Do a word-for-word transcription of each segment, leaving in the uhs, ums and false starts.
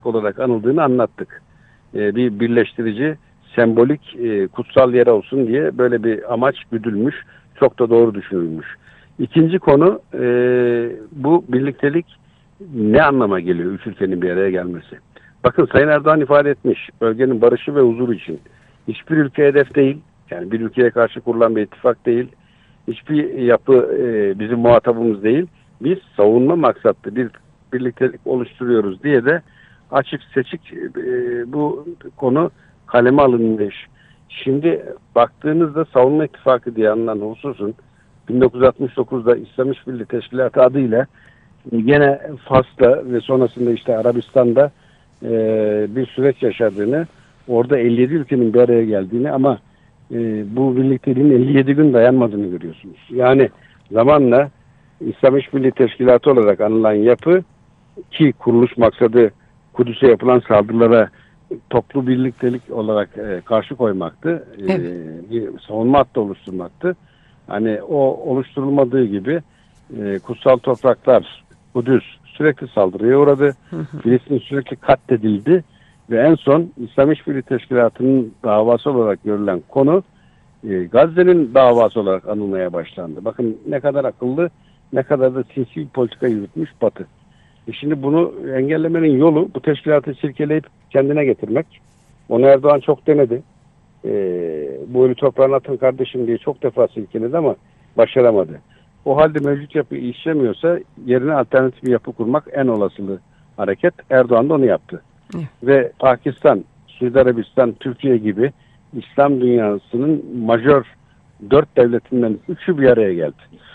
olarak anıldığını anlattık. E, bir birleştirici, sembolik, e, kutsal yer olsun diye böyle bir amaç güdülmüş. Çok da doğru düşünülmüş. İkinci konu, e, bu birliktelik ne anlama geliyor üç ülkenin bir araya gelmesi? Bakın Sayın Erdoğan ifade etmiş, bölgenin barışı ve huzuru için. Hiçbir ülke hedef değil, yani bir ülkeye karşı kurulan bir ittifak değil. Hiçbir yapı e, bizim muhatabımız değil. Biz savunma maksatlı bir birliktelik oluşturuyoruz diye de açık seçik e, bu konu kaleme alınmış. Şimdi baktığınızda savunma ittifakı diye anılan hususun bin dokuz yüz altmış dokuzda İslam İşbirliği Teşkilatı adıyla gene Fas'ta ve sonrasında işte Arabistan'da e, bir süreç yaşadığını, orada elli yedi ülkenin bir araya geldiğini ama e, bu birlikteliğin elli yedi gün dayanmadığını görüyorsunuz. Yani zamanla İslam İşbirliği Teşkilatı olarak anılan yapı, ki kuruluş maksadı Kudüs'e yapılan saldırılara toplu birliktelik olarak e, karşı koymaktı. Evet. E, bir savunma hattı oluşturmaktı. Hani o oluşturulmadığı gibi e, kutsal topraklar, Kudüs sürekli saldırıya uğradı. Hı hı. Filistin sürekli katledildi ve en son İslam İşbirliği Teşkilatı'nın davası olarak görülen konu e, Gazze'nin davası olarak anılmaya başlandı. Bakın ne kadar akıllı, ne kadar da sinsi bir politika yürütmüş Batı. E şimdi bunu engellemenin yolu bu teşkilatı silkeleyip kendine getirmek. Onu Erdoğan çok denedi. E, bu ölü toprağına atın kardeşim diye çok defa silkeledi ama başaramadı. O halde mevcut yapı işlemiyorsa yerine alternatif bir yapı kurmak en olasılığı hareket. Erdoğan da onu yaptı. Hı. Ve Pakistan, Suudi Arabistan, Türkiye gibi İslam dünyasının majör dört devletinden üçü bir araya geldi.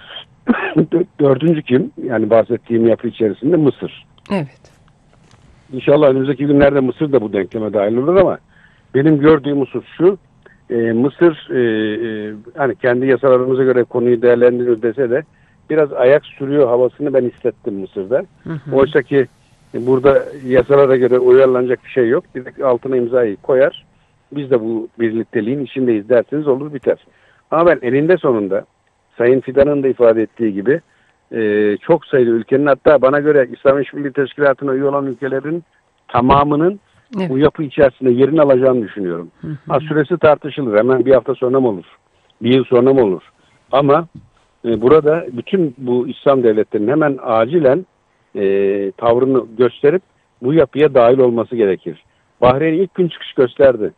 Dördüncü kim? Yani bahsettiğim yapı içerisinde Mısır. Evet. İnşallah önümüzdeki günlerde Mısır da bu denkleme dahil olur ama benim gördüğüm husus şu, e, Mısır e, e, hani kendi yasalarımıza göre konuyu değerlendiriyor dese de biraz ayak sürüyor havasını ben hissettim Mısır'da. Hı hı. Oysa ki e, burada yasalara göre uyarlanacak bir şey yok. Direkt altına imzayı koyar. Biz de bu birlikteliğin içindeyiz derseniz olur biter. Ama ben elinde sonunda Sayın Fidan'ın da ifade ettiği gibi e, çok sayıda ülkenin, hatta bana göre İslam İşbirliği Teşkilatı'na üye olan ülkelerin tamamının evet. bu yapı içerisinde yerini alacağını düşünüyorum. Hı hı. Ha, süresi tartışılır. Hemen bir hafta sonra mı olur? Bir yıl sonra mı olur? Ama e, burada bütün bu İslam devletlerinin hemen acilen e, tavrını gösterip bu yapıya dahil olması gerekir. Bahreyn ilk gün çıkış gösterdi.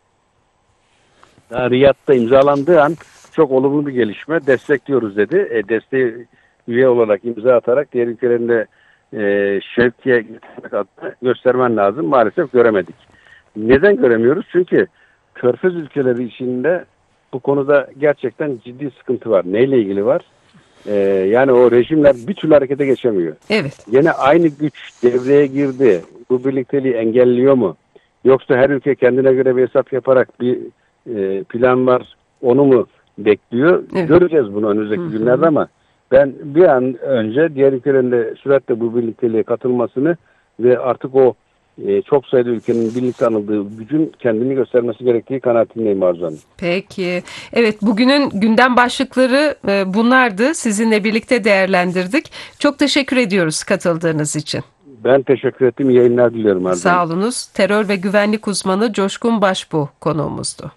Daha Riyad'da imzalandığı an çok olumlu bir gelişme, destekliyoruz dedi. E, desteği üye olarak imza atarak diğer ülkelerinde e, şevkiye göstermen lazım. Maalesef göremedik. Neden göremiyoruz? Çünkü Körfez ülkeleri içinde bu konuda gerçekten ciddi sıkıntı var. Neyle ilgili var? E, yani o rejimler bir türlü harekete geçemiyor. Evet. Yine aynı güç devreye girdi. Bu birlikteliği engelliyor mu? Yoksa her ülke kendine göre bir hesap yaparak bir e, plan var, onu mu bekliyor? Evet. Göreceğiz bunu önümüzdeki Hı-hı. günlerde ama ben bir an önce diğer ülkelerin de süratle bu birlikteliğe katılmasını ve artık o e, çok sayıda ülkenin birlikte anıldığı gücün kendini göstermesi gerektiği kanaatindeyim Arzu Hanım. Peki. Evet, bugünün gündem başlıkları e, bunlardı. Sizinle birlikte değerlendirdik. Çok teşekkür ediyoruz katıldığınız için. Ben teşekkür ettim. İyi yayınlar diliyorum Arzu Hanım. Sağ olunuz. Terör ve güvenlik uzmanı Coşkun Başbuğ konuğumuzdu.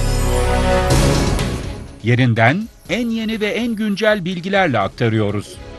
Yerinden en yeni ve en güncel bilgilerle aktarıyoruz.